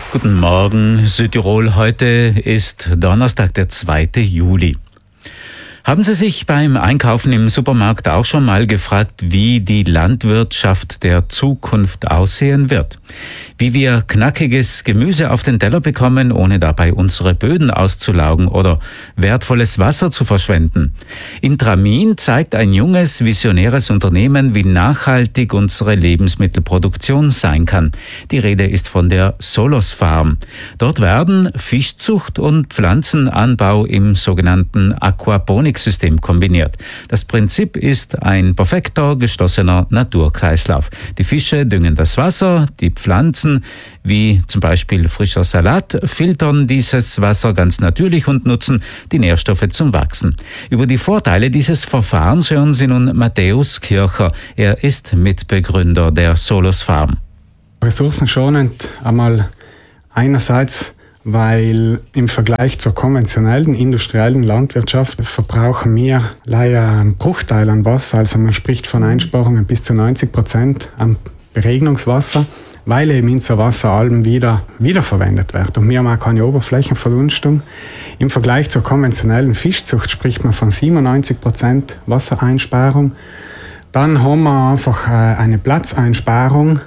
Guten Morgen, Südtirol. Heute ist Donnerstag, der 2. Juli. Haben Sie sich beim Einkaufen im Supermarkt auch schon mal gefragt, wie die Landwirtschaft der Zukunft aussehen wird? Wie wir knackiges Gemüse auf den Teller bekommen, ohne dabei unsere Böden auszulaugen oder wertvolles Wasser zu verschwenden? In Tramin zeigt ein junges, visionäres Unternehmen, wie nachhaltig unsere Lebensmittelproduktion sein kann. Die Rede ist von der Solos Farm. Dort werden Fischzucht und Pflanzenanbau im sogenannten Aquaponics-System kombiniert. Das Prinzip ist ein perfekter, geschlossener Naturkreislauf. Die Fische düngen das Wasser, die Pflanzen, wie zum Beispiel frischer Salat, filtern dieses Wasser ganz natürlich und nutzen die Nährstoffe zum Wachsen. Über die Vorteile dieses Verfahrens hören Sie nun Matthäus Kircher. Er ist Mitbegründer der Solos Farm. Ressourcenschonend einmal einerseits, weil im Vergleich zur konventionellen industriellen Landwirtschaft verbrauchen wir leider einen Bruchteil an Wasser. Also man spricht von Einsparungen bis zu 90% am Beregnungswasser, weil eben unser Wasser allem wiederverwendet wird. Und wir haben auch keine Oberflächenverdunstung. Im Vergleich zur konventionellen Fischzucht spricht man von 97% Wassereinsparung. Dann haben wir einfach eine Platzeinsparung,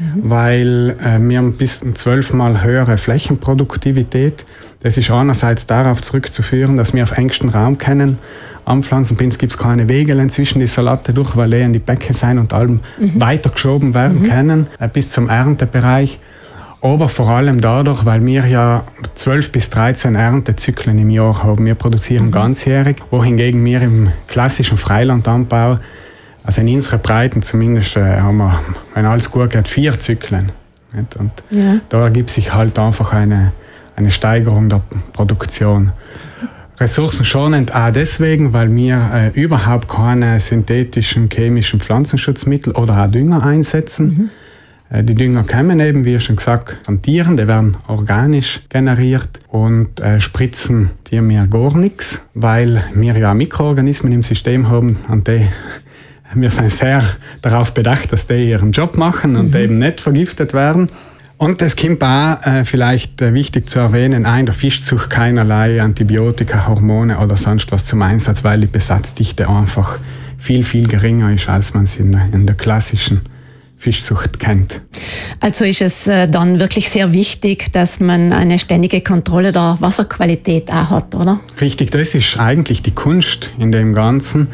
weil wir haben bis zu 12-mal höhere Flächenproduktivität. Das ist einerseits darauf zurückzuführen, dass wir auf engstem Raum können anpflanzen. Bei uns gibt es keine Wege zwischen die Salate durch, weil die Bäcke sein und allem weitergeschoben werden können bis zum Erntebereich. Aber vor allem dadurch, weil wir ja 12 bis 13 Erntezyklen im Jahr haben. Wir produzieren ganzjährig, wohingegen wir im klassischen Freilandanbau, also in unseren Breiten zumindest, haben wir, wenn alles gut geht, 4 Zyklen. Und da ergibt sich halt einfach eine Steigerung der Produktion. Ressourcenschonend auch deswegen, weil wir überhaupt keine synthetischen chemischen Pflanzenschutzmittel oder auch Dünger einsetzen. Die Dünger kommen eben, wie schon gesagt, von Tieren, die werden organisch generiert und spritzen die mir gar nichts, weil wir ja Mikroorganismen im System haben und wir sind sehr darauf bedacht, dass die ihren Job machen und eben nicht vergiftet werden. Und es kommt auch, vielleicht wichtig zu erwähnen, in der Fischzucht keinerlei Antibiotika, Hormone oder sonst was zum Einsatz, weil die Besatzdichte einfach viel, viel geringer ist, als man es in der klassischen Fischzucht kennt. Also ist es dann wirklich sehr wichtig, dass man eine ständige Kontrolle der Wasserqualität auch hat, oder? Richtig, das ist eigentlich die Kunst in dem Ganzen.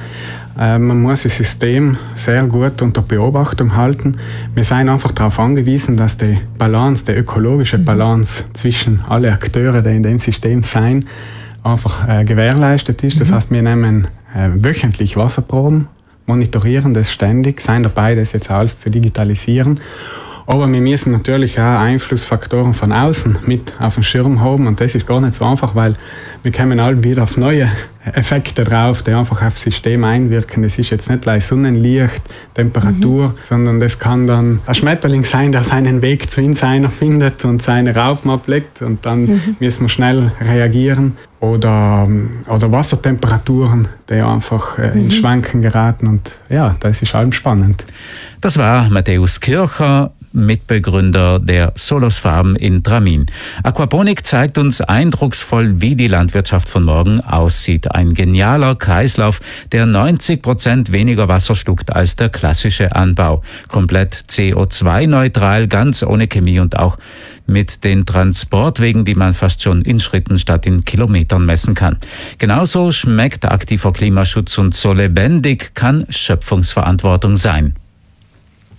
Man muss das System sehr gut unter Beobachtung halten. Wir sind einfach darauf angewiesen, dass die Balance, die ökologische Balance zwischen allen Akteuren, die in dem System sind, einfach gewährleistet ist. Das heißt, wir nehmen wöchentlich Wasserproben, monitorieren das ständig, sind dabei, das jetzt alles zu digitalisieren. Aber wir müssen natürlich auch Einflussfaktoren von außen mit auf den Schirm haben und das ist gar nicht so einfach, weil wir kommen alle wieder auf neue Effekte drauf, die einfach aufs System einwirken. Das ist jetzt nicht gleich Sonnenlicht, Temperatur, sondern das kann dann ein Schmetterling sein, der seinen Weg zu uns einer findet und seine Raupen ablegt und dann müssen wir schnell reagieren. Oder Wassertemperaturen, die einfach ins Schwanken geraten und ja, das ist allem spannend. Das war Matthäus Kircher, Mitbegründer der Solos Farm in Tramin. Aquaponik zeigt uns eindrucksvoll, wie die Landwirtschaft von morgen aussieht. Ein genialer Kreislauf, der 90% weniger Wasser schluckt als der klassische Anbau. Komplett CO2-neutral, ganz ohne Chemie und auch mit den Transportwegen, die man fast schon in Schritten statt in Kilometern messen kann. Genauso schmeckt aktiver Klimaschutz und so lebendig kann Schöpfungsverantwortung sein.